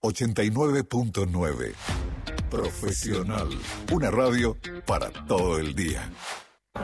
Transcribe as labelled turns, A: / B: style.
A: 89.9. Profesional. Una radio para todo el día.